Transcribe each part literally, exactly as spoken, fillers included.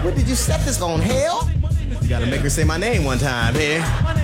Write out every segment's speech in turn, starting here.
What did you set this on, hell? You gotta make her say my name one time here.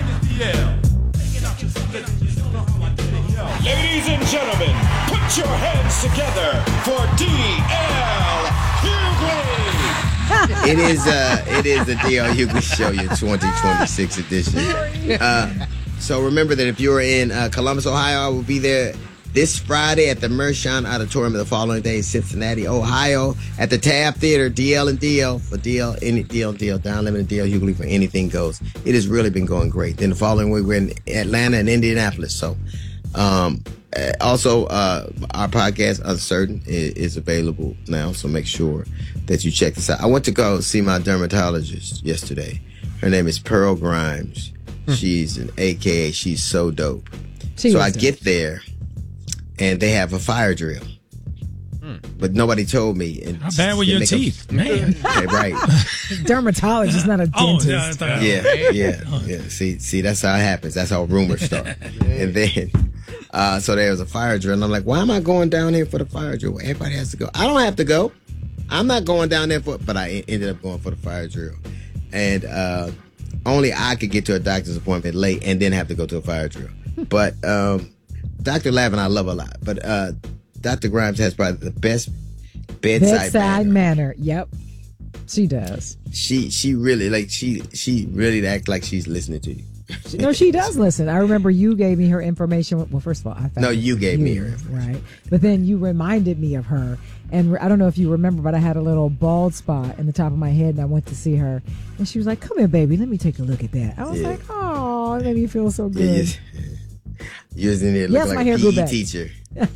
Ladies and gentlemen, put your hands together for D L Hughley. It is uh, it is the D L Hughley Show, your twenty twenty-six edition. Uh, so remember that if you're in uh, Columbus, Ohio, I will be there this Friday at the Mershon Auditorium. The following day in Cincinnati, Ohio, at the Tab Theater. D L and D L for D L, any D L and D L, Don Lemon and D L Hughley for anything goes. It has really been going great. Then the following week we're in Atlanta and Indianapolis. So. Um, also, uh, our podcast, Uncertain, is, is available now, so make sure that you check this out. I went to go see my dermatologist yesterday. Her name is Pearl Grimes. Hmm. She's an A K A, she's so dope. She so I dope. Get there, and they have a fire drill. Hmm. But nobody told me. And how bad were your teeth, a, man? Okay, right. Dermatologist, not a dentist. Oh, yeah, yeah, yeah, yeah. See, see, that's how it happens. That's how rumors start. And then... Uh, so there was a fire drill, and I'm like, why am I going down here for the fire drill? Everybody has to go. I don't have to go. I'm not going down there for, but I ended up going for the fire drill. And uh, only I could get to a doctor's appointment late and then have to go to a fire drill. But um, Doctor Lavin, I love a lot. But uh, Doctor Grimes has probably the best bedside, bedside manner. manner. Yep, she does. She she really like she she really act like she's listening to you. No, she does listen. I remember you gave me her information. Well, first of all, I found no, you gave you, me her information. Right, but then you reminded me of her, and I don't know if you remember, but I had a little bald spot in the top of my head, and I went to see her, and she was like, "Come here, baby, let me take a look at that." I was yeah. like, "Oh, it made me feel so good." Yeah, you was in there looking yes, like my a hair P grew E back. teacher.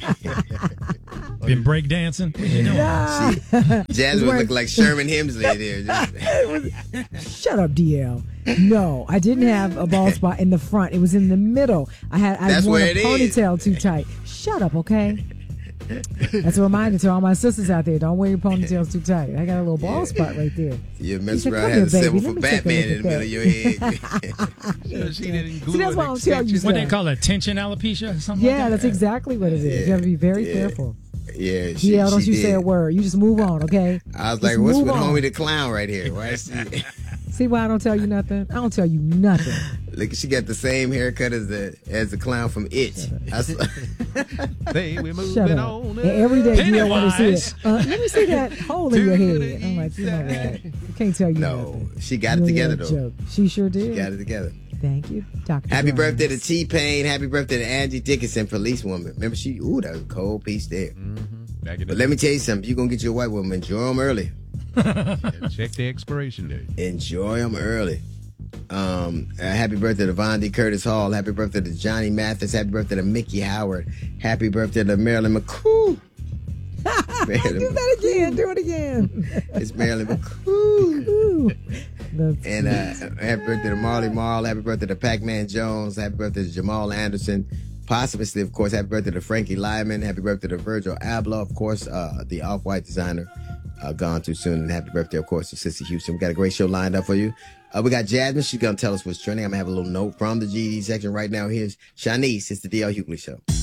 Been break dancing? You know. Yeah. See, Jasmine looked like Sherman Hemsley there. Shut up, D L. No, I didn't have a bald spot in the front. It was in the middle. I had I That's wore where a it ponytail is. too tight. Shut up, okay? That's a reminder to all my sisters out there. Don't wear your ponytails too tight. I got a little bald yeah. spot right there. You mess said, around, here, had a symbol baby. for Batman in the middle of your head. Sure, she didn't glue See, that's an why I'm telling you. What they call it, tension alopecia or something Yeah, like that? that's exactly what it is. Yeah. You have to be very Yeah. careful. Yeah, she, Yeah, don't she you did. say a word. You just move on, okay? I was Just like, what's move with on. homie the clown right here? Why is she... See why I don't tell you nothing? I don't tell you nothing. Look, she got the same haircut as the as the clown from It. I saw- Hey, we're moving Shut up. on. And every day you don't want to see Pennywise. it. Uh, let me see that hole in your head. I'm like, you know what? I can't tell you no, nothing. she got it You together ain't though. joke. She sure did. She got it together. Thank you, Doctor Happy Grimes. birthday to T-Pain. Happy birthday to Angie Dickinson, police woman. Remember she? Ooh, that was a cold piece there. Mm-hmm. Back in But the let me tell you something. You're gonna get your white woman. Enjoy them early. yeah, check the expiration date. Enjoy them early. Um, uh, happy birthday to Von D. Curtis Hall. Happy birthday to Johnny Mathis. Happy birthday to Mickey Howard. Happy birthday to Marilyn McCool. Marilyn Do that again. Do it again. It's Marilyn McCool. Ooh, that's And uh, happy birthday to Marley Marl. Happy birthday to Pac-Man Jones. Happy birthday to Jamal Anderson. Posthumously, of course, happy birthday to Frankie Lyman. Happy birthday to Virgil Abloh, of course, uh, the Off-White designer, uh, gone too soon. And happy birthday, of course, to Sissy Houston. We got a great show lined up for you. Uh, we got Jasmine. She's going to tell us what's trending. I'm going to have a little note from the G D section right now. Here's Shanice. It's the D L Hughley Show.